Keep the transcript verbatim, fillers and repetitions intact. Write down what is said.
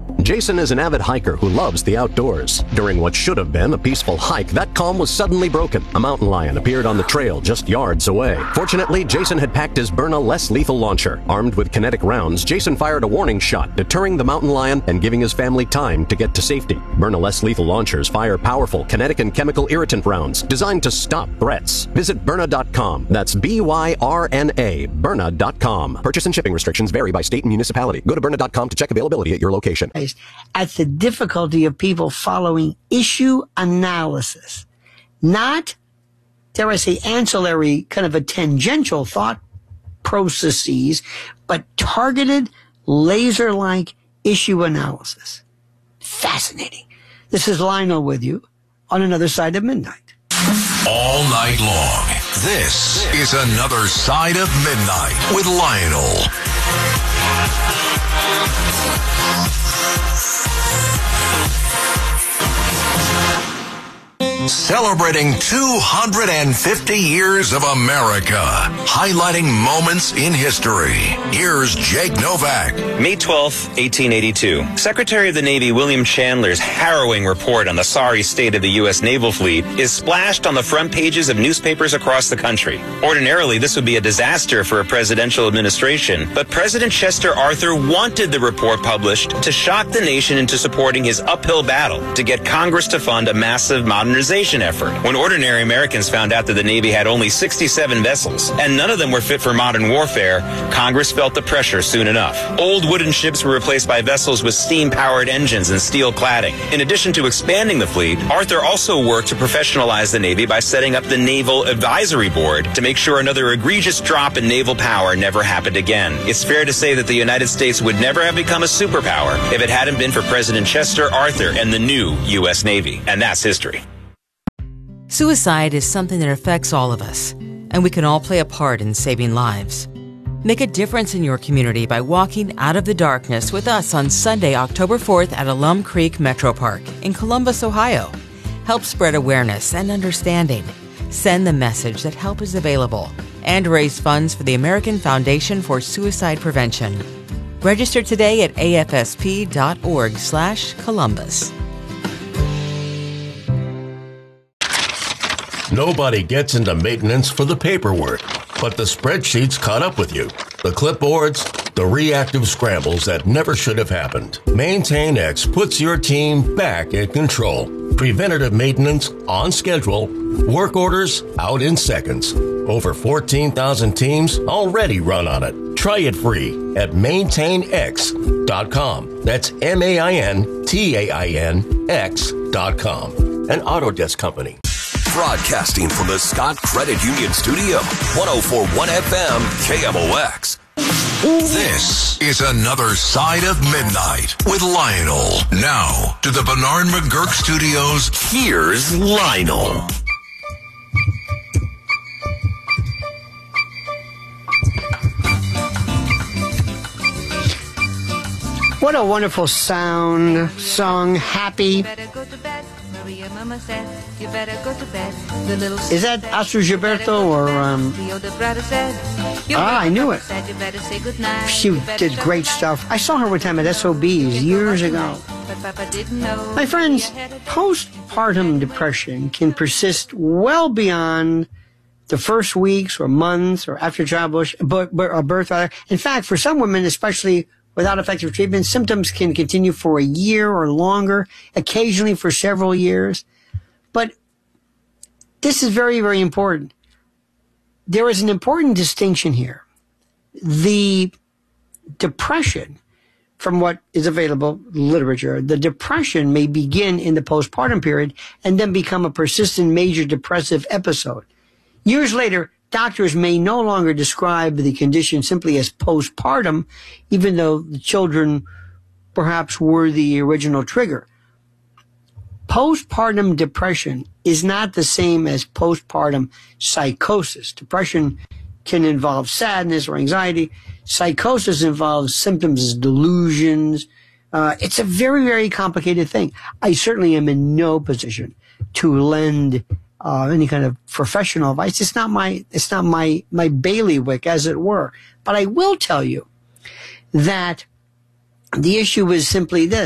Jason is an avid hiker who loves the outdoors. During what should have been a peaceful hike, that calm was suddenly broken. A mountain lion appeared on the trail just yards away. Fortunately, Jason had packed his Byrna less lethal launcher. Armed with kinetic rounds, Jason fired a warning shot, deterring the mountain lion and giving his family time to get to safety. Byrna less lethal launchers fire powerful kinetic and chemical irritant rounds designed to stop threats. Visit Byrna dot com. That's B Y R N A, Byrna dot com. Purchase and shipping restrictions vary by state and municipality. Go to Byrna dot com to check availability at your location. At the difficulty of people following issue analysis, not, dare I say, ancillary, kind of a tangential thought processes, but targeted, laser-like issue analysis. Fascinating. This is Lionel with you on Another Side of Midnight. All night long, this is Another Side of Midnight with Lionel. Celebrating two hundred fifty years of America, highlighting moments in history. Here's Jake Novak. May twelfth, eighteen eighty-two. Secretary of the Navy William Chandler's harrowing report on the sorry state of the U S naval fleet is splashed on the front pages of newspapers across the country. Ordinarily, this would be a disaster for a presidential administration, but President Chester Arthur wanted the report published to shock the nation into supporting his uphill battle to get Congress to fund a massive modernization effort. When ordinary Americans found out that the Navy had only sixty-seven vessels and none of them were fit for modern warfare, Congress felt the pressure soon enough. Old wooden ships were replaced by vessels with steam-powered engines and steel cladding. In addition to expanding the fleet, Arthur also worked to professionalize the Navy by setting up the Naval Advisory Board to make sure another egregious drop in naval power never happened again. It's fair to say that the United States would never have become a superpower if it hadn't been for President Chester Arthur and the new U S Navy. And that's history. Suicide is something that affects all of us, and we can all play a part in saving lives. Make a difference in your community by walking out of the darkness with us on Sunday, October fourth at Alum Creek Metro Park in Columbus, Ohio. Help spread awareness and understanding. Send the message that help is available and raise funds for the American Foundation for Suicide Prevention. Register today at A F S P dot org slash Columbus. Nobody gets into maintenance for the paperwork, but the spreadsheets caught up with you. The clipboards, the reactive scrambles that never should have happened. MaintainX puts your team back in control. Preventative maintenance on schedule. Work orders out in seconds. Over fourteen thousand teams already run on it. Try it free at maintain x dot com. That's M A I N T A I N X dot com. An Autodesk company. Broadcasting from the Scott Credit Union Studio, one oh four point one F M K M O X. This is Another Side of Midnight with Lionel. Now, to the Bernard McGurk Studios, here's Lionel. What a wonderful sound, song, happy. Is that Astro Gilberto or, um... Ah, I knew it. She did great stuff. I saw her one time at S O B's years ago. My friends, postpartum depression can persist well beyond the first weeks or months or after childbirth, birth. In fact, for some women, especially without effective treatment, symptoms can continue for a year or longer, occasionally for several years. But this is very, very important. There is an important distinction here. The depression, from what is available literature, the depression may begin in the postpartum period and then become a persistent major depressive episode. Years later, doctors may no longer describe the condition simply as postpartum, even though the children perhaps were the original trigger. Postpartum depression is not the same as postpartum psychosis. Depression can involve sadness or anxiety. Psychosis involves symptoms as delusions. Uh, it's a very, very complicated thing. I certainly am in no position to lend uh, any kind of professional advice. It's not my, it's not my, my bailiwick, as it were. But I will tell you that the issue is simply this.